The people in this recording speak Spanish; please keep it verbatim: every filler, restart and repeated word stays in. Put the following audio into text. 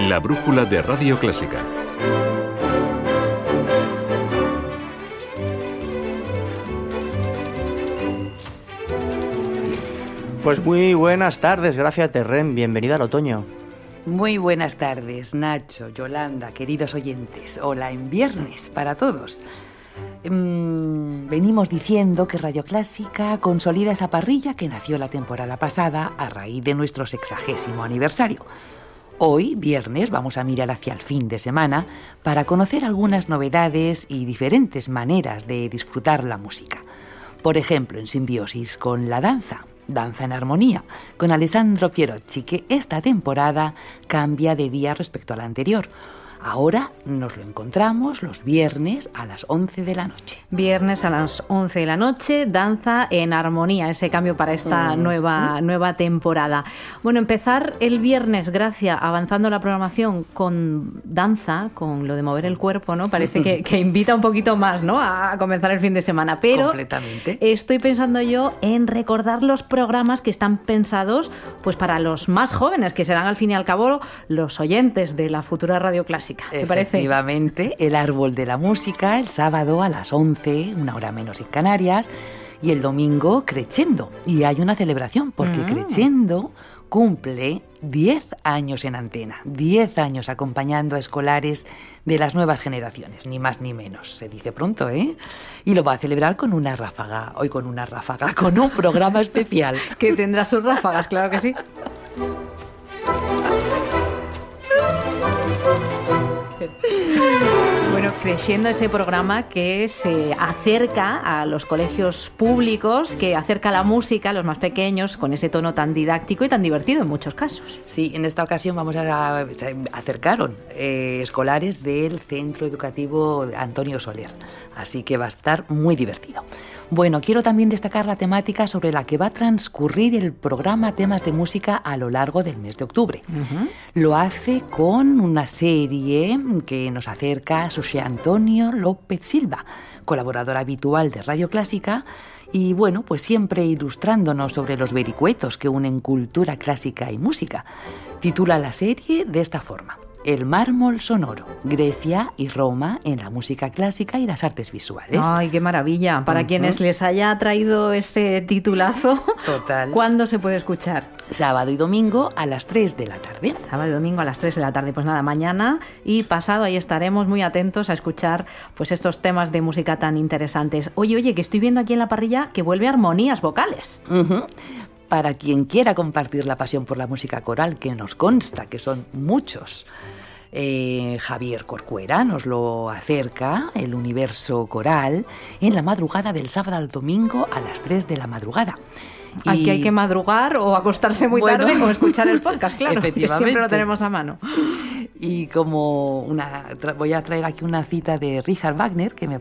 La brújula de Radio Clásica. Pues muy buenas tardes, Gracia Terren, bienvenida al otoño. Muy buenas tardes, Nacho, Yolanda, queridos oyentes. Hola en viernes para todos. Mm, venimos diciendo que Radio Clásica consolida esa parrilla que nació la temporada pasada a raíz de nuestro sexagésimo aniversario. Hoy, viernes, vamos a mirar hacia el fin de semana para conocer algunas novedades y diferentes maneras de disfrutar la música. Por ejemplo, en simbiosis con la danza, Danza en Armonía, con Alessandro Pierocci, que esta temporada cambia de día respecto a la anterior. Ahora nos lo encontramos los viernes a las once de la noche. Viernes a las once de la noche, Danza en Armonía, ese cambio para esta mm. nueva, nueva temporada. Bueno, empezar el viernes, Gracia, avanzando la programación con danza, con lo de mover el cuerpo, ¿no? Parece que, que invita un poquito más, ¿no?, a comenzar el fin de semana. Pero completamente. Estoy pensando yo en recordar los programas que están pensados pues para los más jóvenes, que serán al fin y al cabo los oyentes de la futura Radio Clásica. ¿Te parece? Efectivamente, el árbol de la música, el sábado a las once, una hora menos en Canarias, y el domingo Crescendo. Y hay una celebración, porque mm. Crescendo cumple diez años en antena, diez años acompañando a escolares de las nuevas generaciones, ni más ni menos, se dice pronto, ¿eh? Y lo va a celebrar con una ráfaga, hoy con una ráfaga, con un programa especial. Que tendrá sus ráfagas, claro que sí. Bueno, Crescendo, ese programa que se acerca a los colegios públicos, que acerca la música a los más pequeños con ese tono tan didáctico y tan divertido en muchos casos. Sí, en esta ocasión vamos a acercaron eh, escolares del Centro Educativo Antonio Soler, así que va a estar muy divertido. Bueno, quiero también destacar la temática sobre la que va a transcurrir el programa Temas de Música a lo largo del mes de octubre. Uh-huh. Lo hace con una serie que nos acerca a José Antonio López Silva, colaborador habitual de Radio Clásica, y bueno, pues siempre ilustrándonos sobre los vericuetos que unen cultura clásica y música. Titula la serie de esta forma: El mármol sonoro, Grecia y Roma en la música clásica y las artes visuales. ¡Ay, qué maravilla! Para uh-huh. quienes les haya traído ese titulazo, total. ¿Cuándo se puede escuchar? Sábado y domingo a las tres de la tarde. Sábado y domingo a las tres de la tarde. Pues nada, mañana y pasado ahí estaremos muy atentos a escuchar pues estos temas de música tan interesantes. Oye, oye, que estoy viendo aquí en la parrilla que vuelve Armonías Vocales. Uh-huh. Para quien quiera compartir la pasión por la música coral, que nos consta que son muchos, eh, Javier Corcuera nos lo acerca, el universo coral, en la madrugada del sábado al domingo a las tres de la madrugada. Aquí y... hay que madrugar o acostarse muy bueno, tarde o escuchar el podcast, claro, efectivamente. Que siempre lo tenemos a mano. Y como una, tra- voy a traer aquí una cita de Richard Wagner, que me